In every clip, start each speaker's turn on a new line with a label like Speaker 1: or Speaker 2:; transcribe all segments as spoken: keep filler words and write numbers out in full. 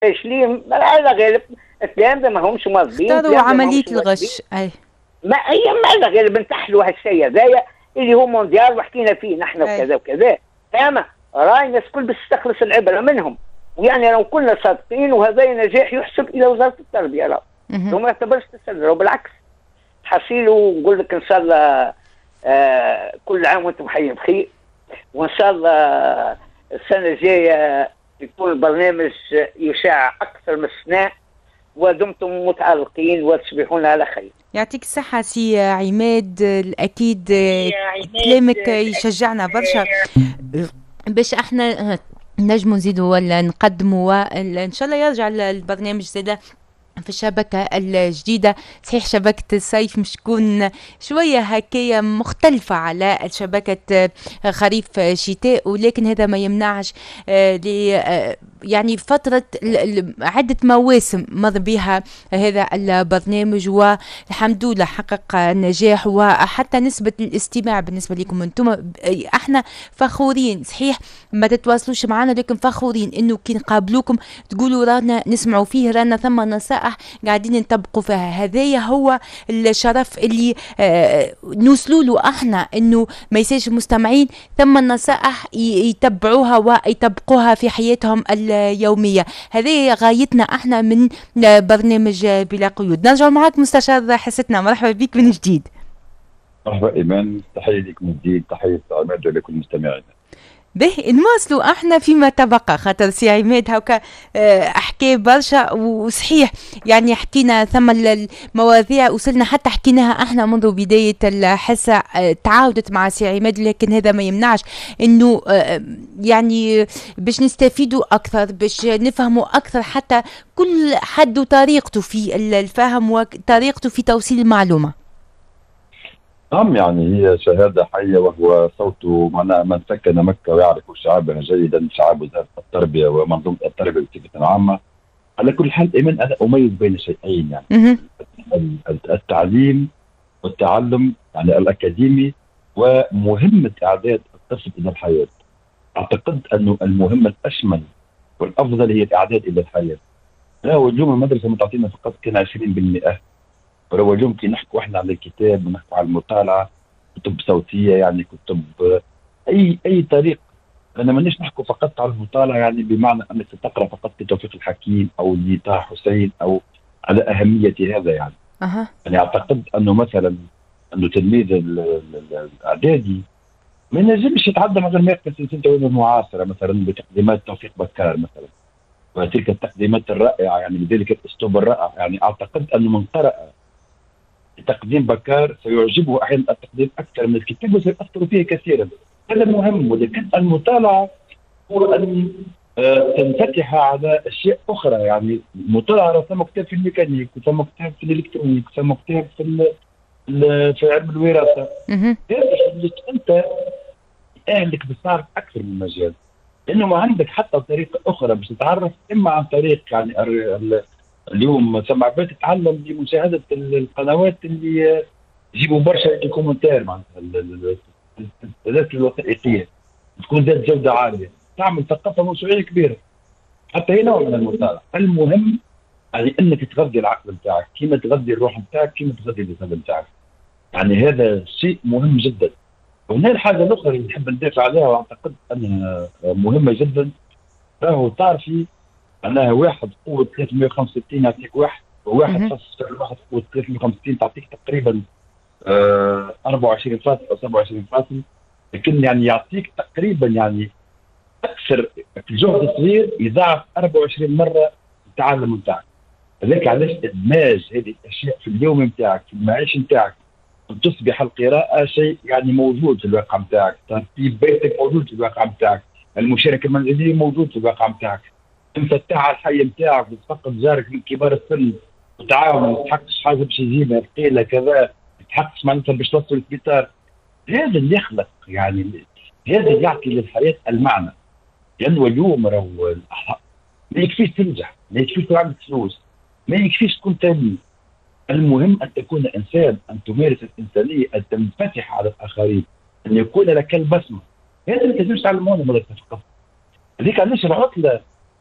Speaker 1: فاشلين على غالب. التلامذة ما همش مواظبين،
Speaker 2: اختاروا عملية الغش. أي
Speaker 1: ما هي ما غالبا نتحلوا هالشيء هذايا اللي هو مونديال وحكينا فيه نحن وكذا وكذا. فاهمة؟ راي الناس الكل باش تستخلص العبرة منهم، ويعني لو كنا صادقين وهذا نجاح يحسب الى وزارة التربية، لا لو ما يعتبرش تسلل، بالعكس حصيله. نقول لك ان شاء الله آه كل عام وانتم حيين بخير، وان شاء الله السنة الجاية يكون البرنامج يشاع اكثر من السنة، ودمتم متعلقين وتصبحون على خير.
Speaker 2: يعطيك الصحة سي عماد. الأكيد كلامك يشجعنا برشا باش احنا نجمو نزيدوا ولا نقدموا، وان شاء الله يرجع البرنامج زاده في الشبكة الجديدة. صحيح شبكة الصيف مش تكون شوية هكايا مختلفة على شبكة خريف شتاء، ولكن هذا ما يمنعش يعني فترة عدة مواسم مر بها هذا البرنامج، والحمد لله حقق نجاح، وحتى نسبة الاستماع بالنسبة لكم انتم احنا فخورين. صحيح ما تتواصلوش معنا، لكن فخورين انه كي نقابلوكم تقولوا رانا نسمعوا فيه، رانا ثم نصائح قاعدين نطبقوا فيها. هذايا هو الشرف اللي آه نوصلوا له احنا، انه ما يساش المستمعين ثم النصائح يتبعوها ويطبقوها في حياتهم اليومية. هذه غايتنا احنا من برنامج بلا قيود. نرجع معك مستشار حستنا، مرحبا بك من جديد.
Speaker 3: مرحبا ايمان، تحية لكم من جديد، تحية عماد ولكل المستمعين.
Speaker 2: به نواصلوا احنا فيما تبقى، خاطر سي عماد هكا احكي برشا، وصحيح يعني حكينا ثم المواضيع وصلنا حتى حكيناها احنا منذ بداية الحصة، تعاودت مع سي عماد، لكن هذا ما يمنعش انه يعني باش نستفيدوا اكثر، باش نفهموا اكثر، حتى كل حد وطريقته في الفهم وطريقته في توصيل المعلومة.
Speaker 3: نعم، يعني هي شهادة حية، وهو صوت معناها من سكن مكة ويعرف شعابها جيدا، شعاب وزارة التربية ومنظومة التربية بصفة عامة. على كل حال إيمان، أنا أميز بين شيئين، يعني التعليم والتعلم يعني الأكاديمي، ومهمة إعداد الطفل إلى الحياة. أعتقد أنه المهمة الأشمل والأفضل هي الإعداد إلى الحياة. لا، واليوم المدرسة متعطينا فقط كان عشرين بالمئة، ولو اليوم كي نحكوا احنا على الكتاب ونحكوا على المطالعه، كتب صوتيه، يعني كتب اي اي طريق. انا مانيش نحكوا فقط على المطالعه يعني بمعنى انك تقرا فقط لتوفيق الحكيم او لطه حسين او على اهميه هذا يعني.
Speaker 2: أه.
Speaker 3: يعني اعتقد انه مثلا انه تلميذ الاعدادي ما ينجمش يتعدى من غير ما يقرا سلسله العلوم المعاصره، مثلا بتقديمات توفيق بكار مثلا، وتلك التقديمات الرائعه يعني بذلك الاسلوب الرائع. يعني اعتقد انه من قرأ تقديم بكار سيعجبه احيانا التقديم اكثر من الكتاب وسيأثر فيه كثيرا. هذا مهم، ولكن المطالعه هو ان تنفتح على اشياء اخرى. يعني المطالعه ثم كتاب في الميكانيك، وثم كتاب في الالكترونيك، ثم كتاب في في علم الوراثه. هذا يخليك انت اهلك بتصارف اكثر من مجال، لانه ما عندك حتى طريقه اخرى باش تتعرف، اما عن طريق يعني اليوم سمع بيت تتعلم بمشاهدة القنوات اللي يجيبوا برشا دوكيومنتير، معناتها التسلسلات الوثائقية تكون ذات جودة عالية، تعمل ثقافة موسوعية كبيرة. حتى هي نوع من المطالعة. المهم يعني انك تغذي العقل بتاعك كيما تغذي الروح بتاعك، كيما تغذي الجسد بتاعك. يعني هذا شيء مهم جدا. وهنا الحاجة الأخرى اللي نحب ندافع عليها وأعتقد أنها مهمة جدا، راهو تعرفي أنها واحد قوة ثلاثمئة وخمسة وستين يعطيك واحد، وواحد فاصل واحد قوة ثلاثمئة وخمسة وستين تعطيك تقريبا آه أربعة وعشرين فاصل أو سبعة وعشرين فاصل، لكن يعني يعطيك تقريبا يعني أكثر في جهد صغير يضاعف أربعة وعشرين مرة التعلم بتاعك. لذلك علاش إدماج هذه الأشياء في اليوم بتاعك، في المعيش بتاعك، تصبح القراءة شيء يعني موجود في الواقع بتاعك، ترتيب بيتك موجود في الواقع بتاعك، المشاركة المنزلية موجود في الواقع بتاعك، تفتح على الحي بتاعك وتفقد جارك من كبار السن وتعاون، ما تحققش حاجه باش يجينا ثقيله كذا، ما تحققش معناتها باش توصل للسبيطار. هذا اللي يخلق يعني، هذا اللي يعطي للحياه المعنى. لانه اليوم راهو ما يكفيش تنجح، ما يكفيش تكون عندك فلوس، ما يكفيش تكون تاني. المهم ان تكون انسان، ان تمارس الانسانيه، ان تنفتح على الاخرين، ان يكون لك البسمه. هذا اللي تنجم تعلمونه مدرسه فقط. هذيك علاش العطله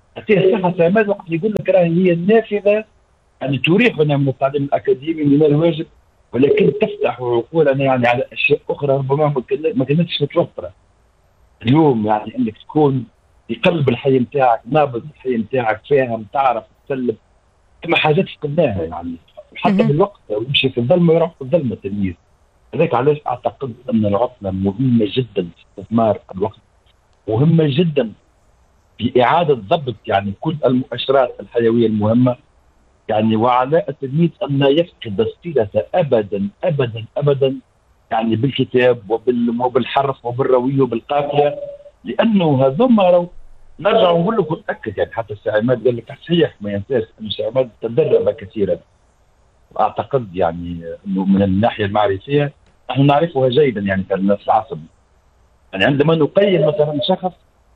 Speaker 3: تعطيه الصحه سامات وقت يقول لك راهي هي النافذه يعني تريحنا من التعليم الاكاديمي من الواجب، ولكن تفتح عقولنا يعني على اشياء اخرى ربما ما كانتش متوفره. اليوم يعني انك تكون في قلب الحي نتاعك، نابض الحي نتاعك، فاهم، تعرف تسلم، ثم حاجات فقدناها يعني حتى بالوقت يمشي في الظلمه ويروح في الظلمه التلميذ. هذاك علاش اعتقد ان العطله مهمه جدا في استثمار الوقت، مهمه جدا في اعاده ضبط يعني كل المؤشرات الحيويه المهمه يعني، وعلى التلميذ ان لا يفقد الصله ابدا ابدا ابدا يعني بالكتاب وبالحرف وبالرويه وبالقافيه، لانه هذوما نرجع نقول لك ونأكد يعني حتى السي عماد قال لك صحيح ما ينساش انه السي عماد تدرب كثيرا. اعتقد يعني انه من الناحيه المعرفيه نحن نعرفها جيدا يعني كالناس العصب. يعني عندما نقيم مثلا شخص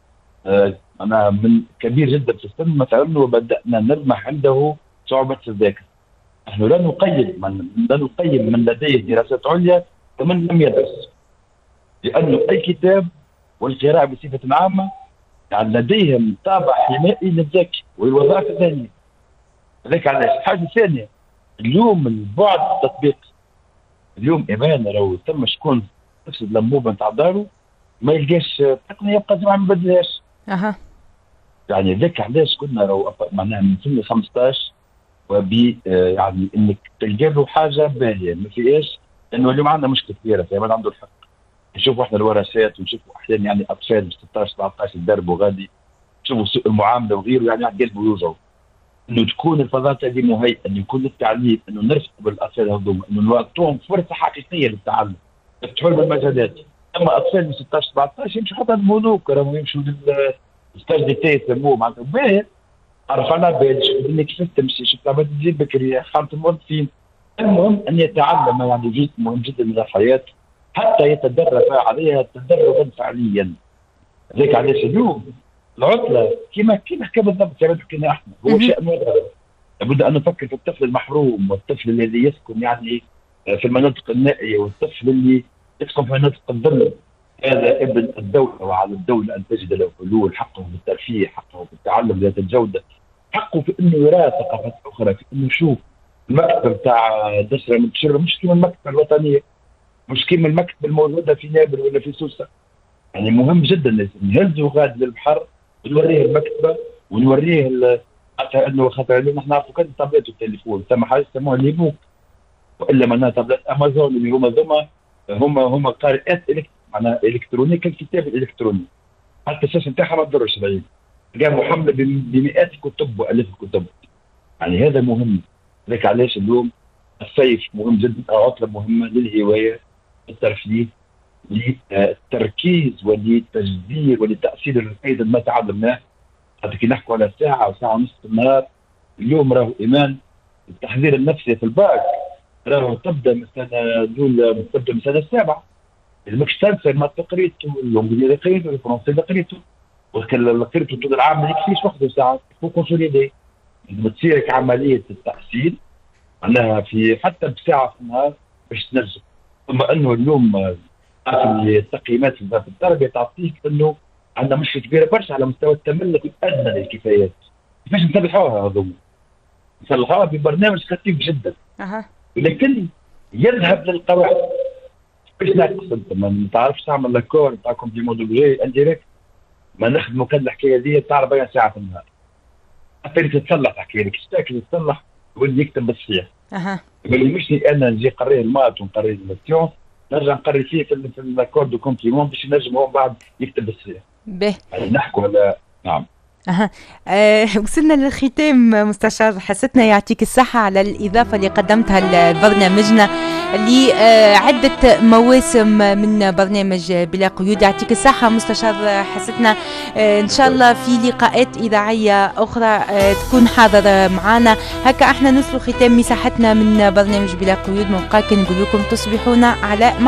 Speaker 3: آه انا من كبير جدا في السن مثلا وبدانا نلمح عنده صعوبه في الذاكره، نحن لا نقيم من لا نقيم من لديه دراسات عليا ومن لم يدرس، لانه اي كتاب والقراءه بصفه عامه يعني لديهم طابع حمائي للذكي والوظائف الذهنيه. هذاك علاش. حاجه ثانيه اليوم البعد التطبيق، اليوم ايمان لو ثم شكون تفسد لمبوبه نتاع دارو ما يلقاش تقنيه يبقى ما نبدلهاش.
Speaker 2: اها
Speaker 3: يعني ذاك علاش كنا لو معناها من سن خمسطاش وبي يعني انك تلقى له حاجه باهيه ما فيهاش، لانه اليوم عندنا مشكله كبيره في ايمان عنده الحق. نشوفوا احنا الورشات ونشوفوا احيانا يعني اطفال ب ستطاش سبعطاش يدربوا غادي نشوفوا سوء المعامله وغيره يعني على قلبه يوجعوا. انه تكون الفضاء هذه مهيئه، انه يكون التعليم، انه نرفقوا بالاطفال هذوما، انه نعطوهم فرصه حقيقيه للتعلم، يفتحوا لهم المجالات. اما اطفال من ستطاش سبعطاش يمشوا حتى البنوك راهم يمشوا للستاج دي تي يسموه معناتها باهي عرف على بالك كيف تمشي شفت عباد تجيب بكري خالة الموظفين. المهم ان يتعلم يعني جزء مهم جدا من الحياه حتى يتدرب عليها تدربا فعليا. هذاك علاش اليوم العطله كما كما حكى بالضبط كما حكينا احنا هو شأن وغيره. لابد ان نفكر في الطفل المحروم والطفل الذي يسكن يعني في المناطق النائيه والطفل اللي يسكن في مناطق الظل. هذا ابن الدوله وعلى الدوله ان تجد له حلول، حقه بالترفيه، حقه بالتعلم ذات الجوده، حقه في انه يرى ثقافات اخرى، في انه يشوف المكتب تاع دسره المتشرة مش كيما المكتبه الوطنيه، مش كيما المكتبه الموجوده في نابل ولا في سوسه. يعني مهم جدا نهزوا غادي للبحر ونوريه المكتبه ونوريه حتى انه خاطر نحن نعرفوا كان تابلت والتليفون ثم حاجه يسموها لي بوك والا معناها تابلت امازون اللي هما ذوما هما هما قارئات معناها الكترونيه كالكتاب الالكتروني، حتى الشاشه نتاعها ما تضرش بعيد تلقاها محمله بمئات الكتب والاف الكتب. يعني هذا مهم. ذاك علاش اليوم الصيف مهم جدا، عطله مهمه للهوايه، الترفيه، للتركيز وللتجدير ولتأثير ايضا ما تعلمناه. حتى كي نحكوا على ساعه او ساعه ونص في النهار اليوم راهو ايمان التحضير النفسي في الباك راهو تبدا من سنه دول تبدا من سنه السابعه. الماكش تنسى ما قريته الانجليزي قريته الفرنسي قريته وكل قريته طول العام ما يكفيش وحده ساعه فوق كونسوليدي. تصيرك عمليه التحصيل معناها في حتى بساعه في النهار باش تنجم. ثم انه اليوم التقييمات في التربيه تعطيك انه عندنا مشكله كبيره برشا على مستوى التملك الادنى للكفايات. كيفاش نصلحوها هذوما؟ نصلحوها ببرنامج خفيف جدا.
Speaker 2: اها
Speaker 3: لكن يذهب للقواعد. كيفاش ناقص انت ما تعرفش تعمل لاكور تاع كومبليمون دوبجي انديريكت ما نخدموا كان الحكايه دي تعرف بين ساعه في النهار. حتى تصلح الحكايه لك تاكل تصلح واللي يكتب بالصحيح.
Speaker 2: اها
Speaker 3: اللي مش انا نجي نقريه المات ونقريه السيونس نرجع نقري فيه في الاكورد دو كومبليمون باش ينجم هو بعد يكتب بالصحيح.
Speaker 2: به
Speaker 3: يعني نحكوا على نعم.
Speaker 2: أه. أه وصلنا للختام مستشار، حسيتنا يعطيك الصحة على الإضافة اللي قدمتها لبرنامجنا لعدة مواسم من برنامج بلا قيود. يعطيك الصحة مستشار، حسيتنا أه إن شاء الله في لقاءات إذاعية أخرى أه تكون حاضر معنا. هكا احنا نوصلوا ختام مساحتنا من برنامج بلا قيود، من قاك نقول لكم تصبحون على